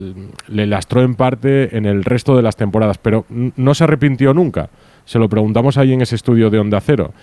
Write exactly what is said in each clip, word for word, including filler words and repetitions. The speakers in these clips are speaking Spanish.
le lastró en parte en el resto de las temporadas, pero no se arrepintió nunca. Se lo preguntamos ahí en ese estudio de Onda Cero.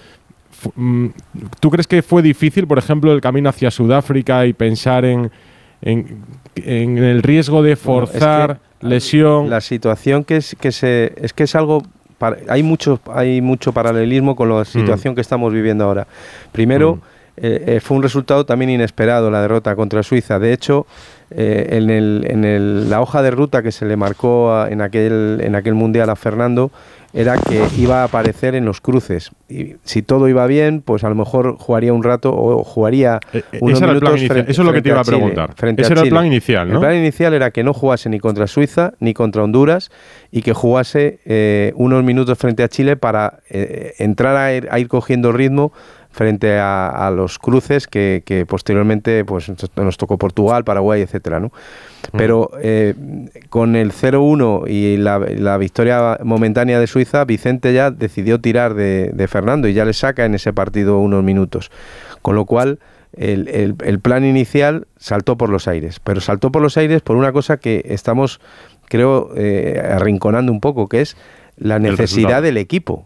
¿Tú crees que fue difícil, por ejemplo, el camino hacia Sudáfrica y pensar en, en, en el riesgo de forzar bueno, es que lesión? La situación que es que se es que es algo para, hay mucho hay mucho paralelismo con la situación mm. que estamos viviendo ahora. Primero, mm. eh, eh, fue un resultado también inesperado la derrota contra Suiza. De hecho, eh, en, el, en el, la hoja de ruta que se le marcó a, en aquel en aquel mundial a Fernando era que iba a aparecer en los cruces. Y si todo iba bien, pues a lo mejor jugaría un rato o jugaría eh, unos minutos frente, Eso es lo que te iba a preguntar. Chile, Ese a era Chile. el plan inicial, ¿no? El plan inicial era que no jugase ni contra Suiza ni contra Honduras y que jugase eh, unos minutos frente a Chile para eh, entrar a ir, a ir cogiendo ritmo frente a, a los cruces que, que posteriormente pues nos tocó Portugal, Paraguay, etcétera, ¿no? Pero eh, con el cero uno y la, la victoria momentánea de Suiza, Vicente ya decidió tirar de, de Fernando y ya le saca en ese partido unos minutos. Con lo cual, el, el, el plan inicial saltó por los aires. Pero saltó por los aires por una cosa que estamos, creo, eh, arrinconando un poco, que es la necesidad del equipo.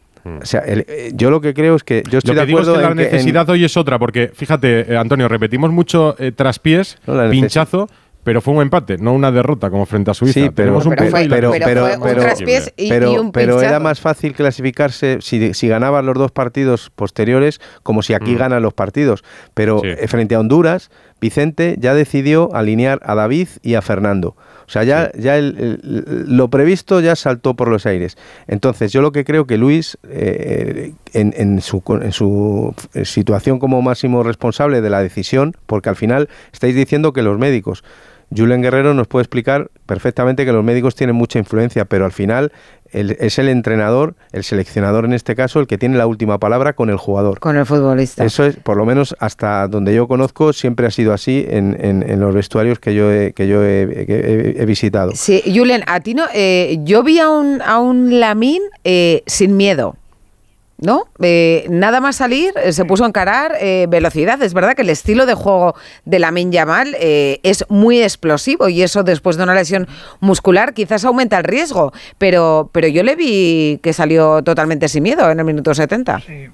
O sea, el, yo lo que creo es que yo estoy lo que de acuerdo digo es que la en necesidad que en... hoy es otra, porque fíjate, eh, Antonio, repetimos mucho eh, traspiés, no, pinchazo, pero fue un empate, no una derrota como frente a Suiza. Sí, pero, un pero, fue, pero, pero, pero, pero, un traspiés y, pero, y un pero era más fácil clasificarse si, si ganabas los dos partidos posteriores, como si aquí mm. ganan los partidos. Pero sí. eh, frente a Honduras, Vicente ya decidió alinear a David y a Fernando. O sea, ya, sí. ya el, el, lo previsto ya saltó por los aires. Entonces, yo lo que creo que Luis, eh, en, en, su, en su situación como máximo responsable de la decisión, porque al final estáis diciendo que los médicos, Julen Guerrero nos puede explicar perfectamente que los médicos tienen mucha influencia, pero al final el, es el entrenador, el seleccionador en este caso, el que tiene la última palabra con el jugador. Con el futbolista. Eso es, por lo menos hasta donde yo conozco, siempre ha sido así en, en, en los vestuarios que yo he, que yo he, he, he visitado. Sí, Julen, a ti no, eh, yo vi a un, a un Lamine eh, sin miedo. ¿No? Eh, nada más salir, eh, se puso a encarar eh, velocidad. Es verdad que el estilo de juego de Lamine Yamal eh, es muy explosivo y eso después de una lesión muscular quizás aumenta el riesgo, pero, pero yo le vi que salió totalmente sin miedo en el minuto setenta. Sí.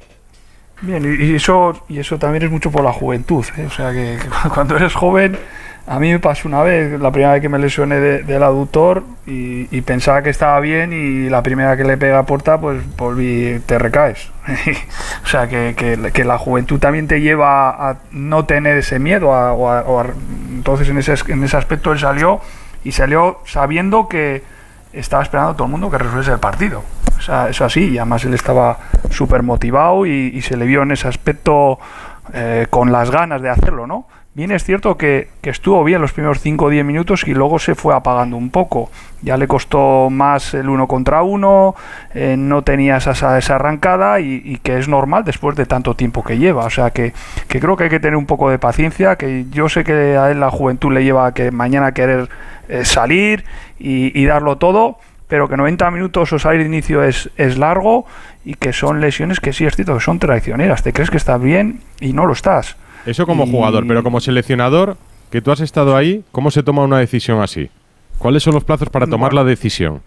Bien, y eso, y eso también es mucho por la juventud, ¿eh? O sea que, que cuando eres joven, a mí me pasó una vez, la primera vez que me lesioné de, del aductor y, y pensaba que estaba bien y la primera que le pega a puerta, pues volví, te recaes. O sea que, que, que la juventud también te lleva a no tener ese miedo. A, o a, o a, entonces en ese, en ese aspecto él salió y salió sabiendo que estaba esperando a todo el mundo que resuelve el partido. O sea, eso así, y además él estaba súper motivado y, y se le vio en ese aspecto eh, con las ganas de hacerlo, ¿no? Bien es cierto que, que estuvo bien los primeros cinco o diez minutos y luego se fue apagando un poco. Ya le costó más el uno contra uno, eh, no tenía esa, esa arrancada y, y que es normal después de tanto tiempo que lleva. O sea que, que creo que hay que tener un poco de paciencia, que yo sé que a él la juventud le lleva a que mañana querer eh, salir y, y darlo todo, pero que noventa minutos o salir de inicio es, es largo y que son lesiones que sí es cierto que son traicioneras. Te crees que estás bien y no lo estás. Eso como y... jugador, pero como seleccionador, que tú has estado ahí, ¿cómo se toma una decisión así? ¿Cuáles son los plazos para tomar bueno, la decisión?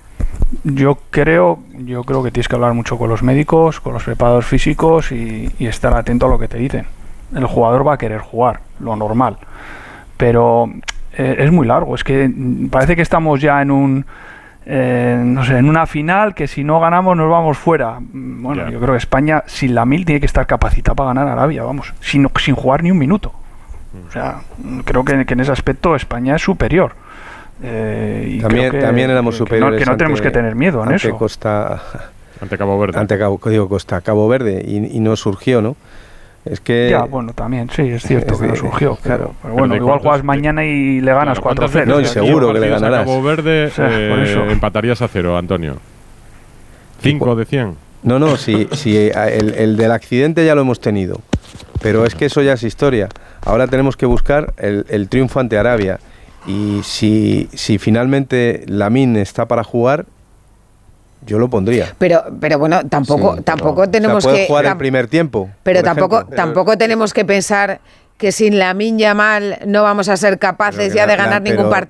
Yo creo, yo creo que tienes que hablar mucho con los médicos, con los preparadores físicos y, y estar atento a lo que te dicen. El jugador va a querer jugar, lo normal, pero eh, es muy largo. Es que parece que estamos ya en un Eh, no sé, en una final que si no ganamos nos vamos fuera. Bueno, yeah. Yo creo que España sin Lamine tiene que estar capacitada para ganar a Arabia, vamos, sin, sin jugar ni un minuto. O sea, creo que, que en ese aspecto España es superior. Eh, y también, creo que, también éramos superiores. Que no, que no ante, tenemos que tener miedo en ante eso. Costa, ante Cabo Verde. Ante Cabo, digo Costa, Cabo Verde y, y no surgió, ¿no? Es que ya, bueno, también, sí, es cierto es que no surgió. Claro. Pero, pero bueno, igual juegas mañana y le ganas claro, cuatro cero. No, y seguro que le ganarás. A Cabo Verde o sea, eh, por eso. empatarías a cero, Antonio. ¿cinco de cien? No, no, sí, sí el, el del accidente ya lo hemos tenido. Pero es que eso ya es historia. Ahora tenemos que buscar el, el triunfo ante Arabia. Y si, si finalmente Lamine está para jugar, yo lo pondría. Pero, pero bueno, tampoco, sí, tampoco pero, tenemos o sea, puede que jugar el primer tiempo. Pero tampoco, ejemplo. tampoco tenemos que pensar que sin Lamine Yamal no vamos a ser capaces Pero ya la- de ganar la- ningún pero- partido.